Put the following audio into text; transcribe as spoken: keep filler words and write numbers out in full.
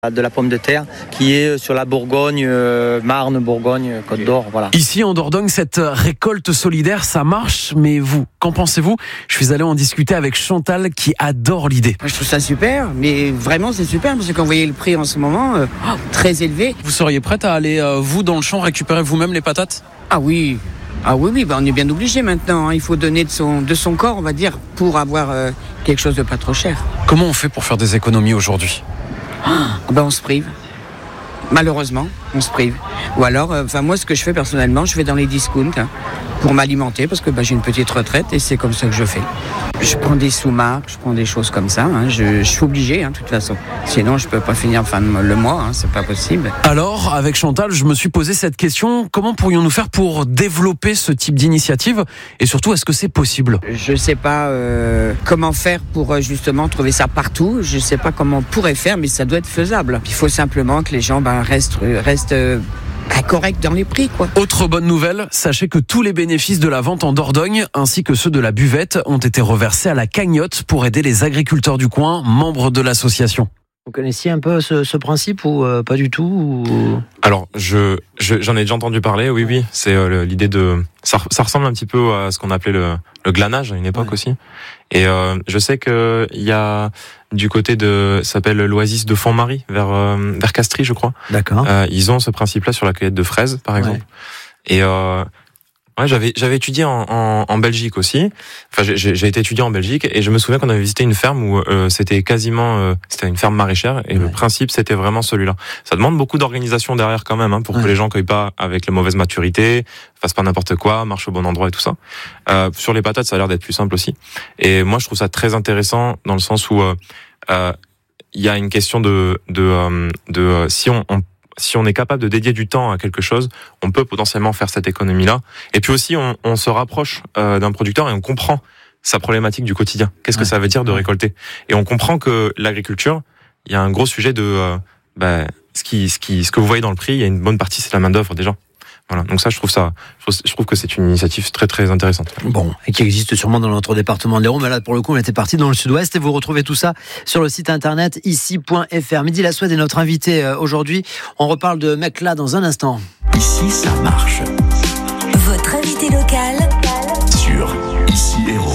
de la pomme de terre qui est sur la Bourgogne, euh, Marne, Bourgogne, Côte d'Or, voilà. Ici en Dordogne, cette récolte solidaire, ça marche, mais vous, qu'en pensez-vous ? Je suis allé en discuter avec Chantal qui adore l'idée. Je trouve ça super, mais vraiment c'est super parce que quand vous voyez le prix en ce moment, euh, oh, très élevé. Vous seriez prête à aller, euh, vous, dans le champ, récupérer vous-même les patates ? Ah oui, ah oui, oui, bah on est bien obligé maintenant. Hein. Il faut donner de son, de son corps, on va dire, pour avoir euh, quelque chose de pas trop cher. Comment on fait pour faire des économies aujourd'hui ? Ah, ben on se prive. Malheureusement, on se prive. Ou alors, enfin euh, moi, ce que je fais personnellement, je vais dans les discounts hein, pour m'alimenter parce que bah, j'ai une petite retraite et c'est comme ça que je fais. Je prends des sous-marques, je prends des choses comme ça. Hein, je, je suis obligé, hein, de toute façon. Sinon, je peux pas finir fin de le mois. Hein, c'est pas possible. Alors, avec Chantal, je me suis posé cette question. Comment pourrions-nous faire pour développer ce type d'initiative ? Et surtout, est-ce que c'est possible ? Je sais pas euh, comment faire pour euh, justement trouver ça partout. Je sais pas comment on pourrait faire, mais ça doit être faisable. Il faut simplement que les gens ben, restent, restent euh, corrects dans les prix, quoi. Autre bonne nouvelle, sachez que tous les bénéfices de la vente en Dordogne, ainsi que ceux de la buvette, ont été reversés à la cagnotte pour aider les agriculteurs du coin, membres de l'association. Vous connaissiez un peu ce, ce principe ou euh, pas du tout ou... Alors, je, je, j'en ai déjà entendu parler, oui, oui. C'est euh, l'idée de... Ça, ça ressemble un petit peu à ce qu'on appelait le, le glanage à une époque ouais. aussi. Et euh, je sais qu'il y a du côté de... Ça s'appelle l'Oasis de Font-Marie, vers, euh, vers Castries, je crois. D'accord. Euh, ils ont ce principe-là sur la cueillette de fraises, par exemple. Ouais. Et... Euh, Ouais, j'avais j'avais étudié en, en, en Belgique aussi. Enfin, j'ai, j'ai été étudiant en Belgique et je me souviens qu'on avait visité une ferme où euh, c'était quasiment euh, c'était une ferme maraîchère et ouais. le principe c'était vraiment celui-là. Ça demande beaucoup d'organisation derrière quand même hein, pour ouais. que les gens cueillent pas avec la mauvaise maturité, fassent pas n'importe quoi, marchent au bon endroit et tout ça. Euh, sur les patates, ça a l'air d'être plus simple aussi. Et moi, je trouve ça très intéressant dans le sens où euh, euh, il y a une question de de euh, de euh, si on, on si on est capable de dédier du temps à quelque chose, on peut potentiellement faire cette économie-là. Et puis aussi, on, on se rapproche euh, d'un producteur et on comprend sa problématique du quotidien. Qu'est-ce ouais. que ça veut dire de récolter ? Et on comprend que l'agriculture, il y a un gros sujet de euh, bah, ce qui, ce qui, ce que vous voyez dans le prix. Il y a une bonne partie, c'est la main d'œuvre des gens. Voilà. Donc ça, je trouve ça, je trouve, je trouve que c'est une initiative très très intéressante. Bon, et qui existe sûrement dans notre département de l'Hérault, mais là pour le coup, on était parti dans le Sud-Ouest et vous retrouvez tout ça sur le site internet ici point f r. Mehdi Lasoued est notre invité aujourd'hui. On reparle de Mecla dans un instant. Ici, ça marche. Votre invité local